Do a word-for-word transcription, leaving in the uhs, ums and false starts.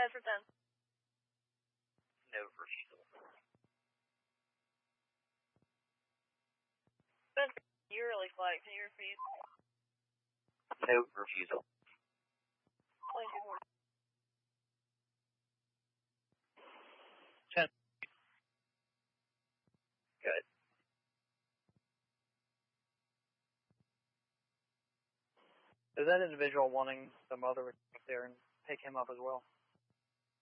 Bedford ten. No refusal. Bedford, you're really quiet. Can you refuse? No refusal. twenty-two forty. ten. Good. Is that individual wanting the mother to go there and pick him up as well?